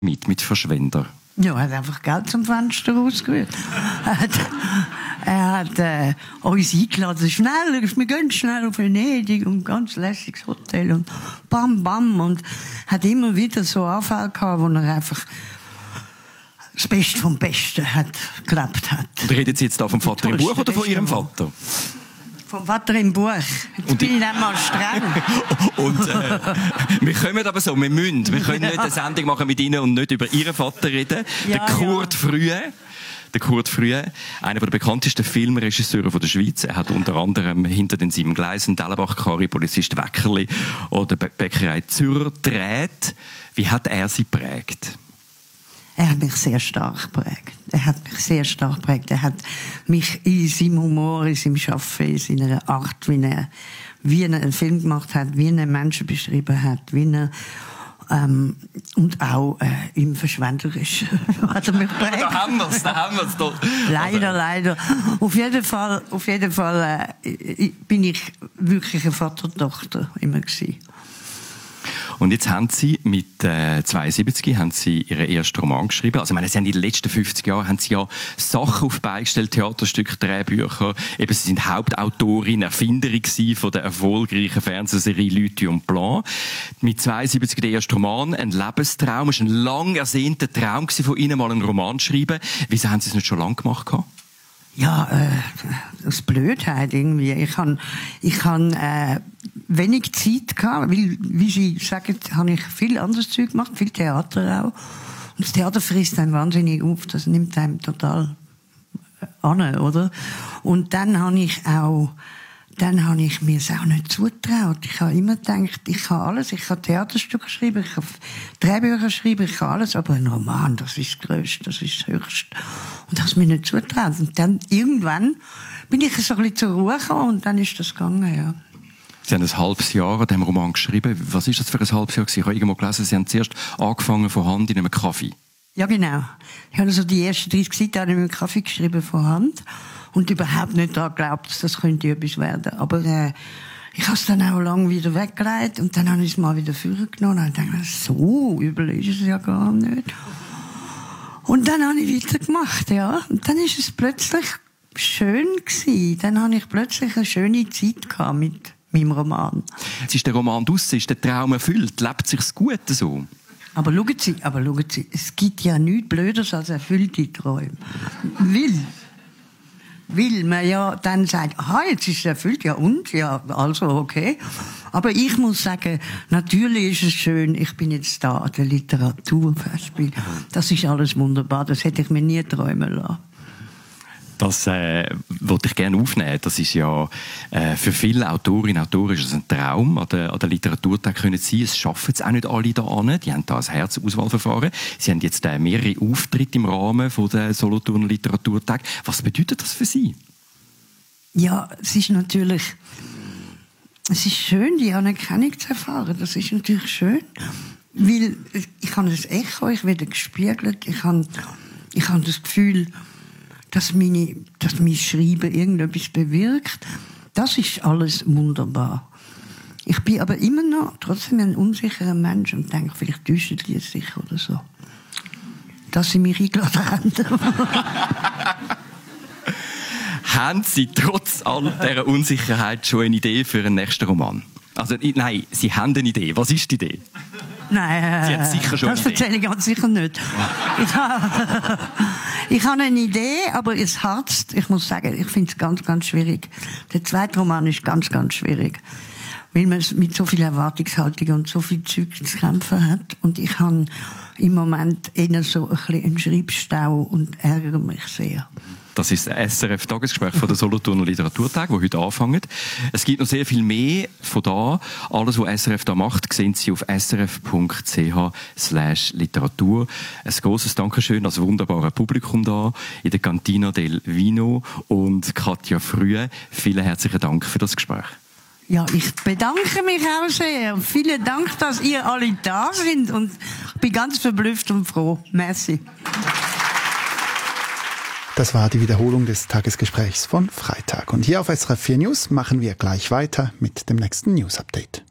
mit Verschwender? Ja, er hat einfach Geld zum Fenster rausgerührt. Er hat uns eingeladen, schnell, wir gehen schnell auf Venedig und ganz lässiges Hotel und bam, bam. Und hat immer wieder so Anfälle gehabt, wo er einfach das Beste vom Besten gelebt hat. Und reden Sie jetzt da vom Vater im Buch oder von Ihrem Vater? Vom Vater im Buch. Jetzt bin ich nicht mal streng. Und wir kommen aber so, wir können nicht eine Sendung machen mit Ihnen und nicht über Ihren Vater reden. Ja, der Kurt Frühe, einer der bekanntesten Filmregisseure der Schweiz. Er hat unter anderem hinter den 7 Gleisen, Dellenbach-Kari, Polizist Weckerli oder Bäckerei Zürcher gedreht. Wie hat er Sie geprägt? Er hat mich sehr stark geprägt. Er hat in seinem Humor, in seinem Arbeiten, in seiner Art, wie er einen Film gemacht hat, wie er Menschen beschrieben hat, wie er und auch im Verschwenderisch hat er mich geprägt. Da haben wir's doch. Leider. Auf jeden Fall bin ich wirklich eine Vater-Tochter immer gewesen. Und jetzt haben Sie mit 72 haben Sie Ihren ersten Roman geschrieben. Also, ich meine, Sie haben in den letzten 50 Jahren haben Sie ja Sachen auf die Beine gestellt, Theaterstücke, Drehbücher. Eben, Sie sind Hauptautorin, Erfinderin von der erfolgreichen Fernsehserie Lüthi und Blanc. Mit 72 der erste Roman, ein Lebenstraum. Es war ein lang ersehnter Traum von Ihnen, mal einen Roman zu schreiben. Wieso haben Sie es nicht schon lange gemacht? Ja, das Blödheit irgendwie. Ich han wenig Zeit gehabt, weil, wie Sie sagen, habe ich viel anderes Zeug gemacht, viel Theater auch. Und das Theater frisst einen wahnsinnig auf, das nimmt einem total an, oder? Und dann habe ich mir es auch nicht zugetraut. Ich habe immer gedacht, ich kann alles, ich kann Theaterstücke schreiben, ich kann Drehbücher schreiben, ich kann alles, aber ein Roman, das ist das Größte, das ist das Höchste. Und das habe ich mir nicht zugetraut. Und dann irgendwann bin ich so ein bisschen zur Ruhe gekommen und dann ist das gegangen, ja. Sie haben ein halbes Jahr an diesem Roman geschrieben. Was ist das für ein halbes Jahr? Ich habe irgendwo gelesen, Sie haben zuerst angefangen von Hand in einem Kaffee. Ja, genau. Ich habe also die ersten 30 Seiten in einem Kaffee geschrieben von Hand und überhaupt nicht daran geglaubt, dass das könnte etwas werden. Aber ich habe es dann auch lange wieder weggelegt und dann habe ich es mal wieder vorgenommen und dachte, so übel ist es ja gar nicht. Und dann habe ich weitergemacht, ja. Und dann ist es plötzlich schön gewesen. Dann habe ich plötzlich eine schöne Zeit gehabt mit meinem Roman. Jetzt ist der Roman draussen, ist der Traum erfüllt, lebt sich's gut so? Aber schauen Sie, es gibt ja nichts Blöderes als erfüllte Träume. Weil man ja dann sagt, aha, jetzt ist es erfüllt, ja und? Ja, also okay. Aber ich muss sagen, natürlich ist es schön, ich bin jetzt da an der Literaturfestspiel. Das ist alles wunderbar, das hätte ich mir nie träumen lassen. Das wollte ich gerne aufnehmen. Das ist ja für viele Autorinnen und Autoren ist das ein Traum, an der Literaturtag können sie. Es schaffen es auch nicht alle da an. Die haben da ein Herzauswahlverfahren. Sie haben jetzt mehrere Auftritte im Rahmen von der Solothurner Literaturtag. Was bedeutet das für Sie? Ja, es ist schön, die Anerkennung zu erfahren. Das ist natürlich schön. Weil ich habe das Echo, ich werde gespiegelt. Ich habe das Gefühl, dass mein Schreiben irgendetwas bewirkt. Das ist alles wunderbar. Ich bin aber immer noch trotzdem ein unsicherer Mensch und denke, vielleicht täuschen die sich oder so. Dass sie mich eingeladen haben. Haben Sie trotz all dieser Unsicherheit schon eine Idee für einen nächsten Roman? Also, nein, Sie haben eine Idee. Was ist die Idee? Nein, Sie haben sicher schon das erzähle ich ganz sicher nicht. Ich habe eine Idee, aber es harzt. Ich muss sagen, ich finde es ganz, ganz schwierig. Der zweite Roman ist ganz, ganz schwierig. Weil man mit so viel Erwartungshaltung und so viel Zeug zu kämpfen hat. Und ich habe im Moment eher so ein bisschen einen Schreibstau und ärgere mich sehr. Das ist das SRF-Tagesgespräch von der Solothurner Literaturtag, wo heute anfängt. Es gibt noch sehr viel mehr von da. Alles, was SRF da macht, sehen Sie auf srf.ch/Literatur. Ein grosses Dankeschön als wunderbares Publikum da in der Cantina del Vino und Katja Frühe. Vielen herzlichen Dank für das Gespräch. Ja, ich bedanke mich auch sehr. Vielen Dank, dass ihr alle da sind und ich bin ganz verblüfft und froh. Merci. Das war die Wiederholung des Tagesgesprächs von Freitag. Und hier auf SRF 4 News machen wir gleich weiter mit dem nächsten News-Update.